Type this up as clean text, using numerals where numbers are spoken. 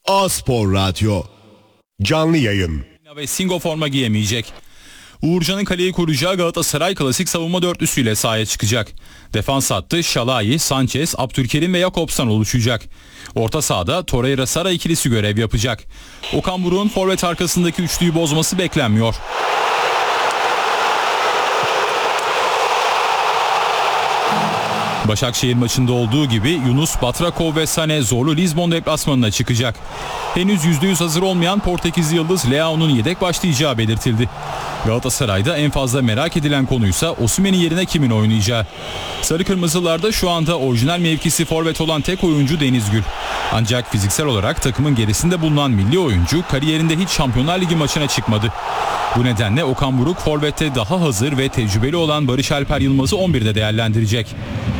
A-Spor Radyo canlı yayın. Ve Singo forma giyemeyecek. Uğurcan'ın kaleyi koruyacağı Galatasaray klasik savunma dörtlüsüyle sahaya çıkacak. Defans hattı Şalai, Sanchez, Abdülkerim ve Jakobs'tan oluşacak. Orta sahada Torreira-Sara ikilisi görev yapacak. Okan Buruk'un forvet arkasındaki üçlüyü bozması beklenmiyor. Başakşehir maçında olduğu gibi Yunus, Batrakov ve Sané zorlu Lizbon deplasmanına çıkacak. Henüz %100 hazır olmayan Portekizli yıldız Leao'nun yedek başlayacağı belirtildi. Galatasaray'da en fazla merak edilen konuysa Osimhen'in yerine kimin oynayacağı. Sarı Kırmızılarda şu anda orijinal mevkisi forvet olan tek oyuncu Deniz Gül. Ancak fiziksel olarak takımın gerisinde bulunan milli oyuncu kariyerinde hiç Şampiyonlar Ligi maçına çıkmadı. Bu nedenle Okan Buruk forvette daha hazır ve tecrübeli olan Barış Alper Yılmaz'ı 11'de değerlendirecek.